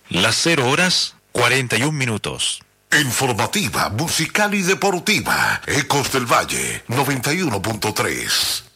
Las 0:41. Informativa, musical y deportiva. Ecos del Valle 91.3.